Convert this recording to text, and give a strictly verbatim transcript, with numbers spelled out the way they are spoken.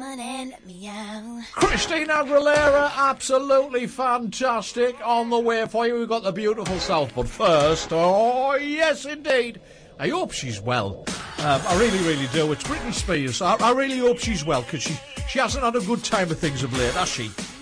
on and let me out. Christina Aguilera, absolutely fantastic. On the way for you, we've got the beautiful South. But first, oh yes indeed, I hope she's well. Um, I really, really do. It's Britney Spears. I, I really hope she's well, because she, she hasn't had a good time of things of late, has she?